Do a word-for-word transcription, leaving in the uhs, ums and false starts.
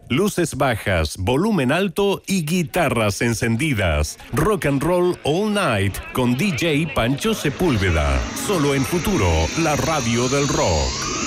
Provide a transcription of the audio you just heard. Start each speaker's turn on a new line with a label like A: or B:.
A: luces bajas, volumen alto y guitarras encendidas. Rock and Roll All Night con D J Pancho Sepúlveda. Solo en Futuro, la radio del rock.